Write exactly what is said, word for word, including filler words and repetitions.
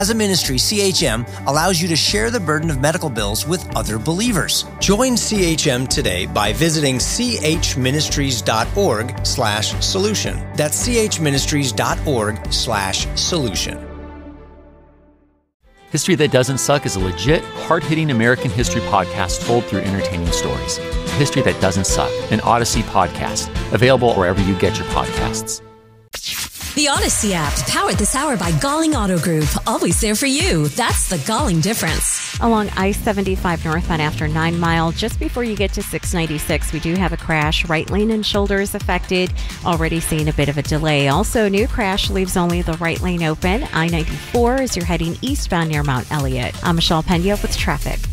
As a ministry, C H M allows you to share the burden of medical bills with other believers. Join C H M today by visiting chministries.org slash solution. That's chministries.org slash solution. History That Doesn't Suck is a legit, hard-hitting American history podcast told through entertaining stories. History That Doesn't Suck, an Odyssey podcast, available wherever you get your podcasts. The Odyssey app, powered this hour by Galling Auto Group. Always there for you. That's the Galling difference. Along I seventy-five northbound after nine mile, just before you get to six ninety-six, we do have a crash. Right lane and shoulder is affected. Already seeing a bit of a delay. Also, new crash leaves only the right lane open. I ninety-four as you're heading eastbound near Mount Elliott. I'm Michelle Pena with traffic.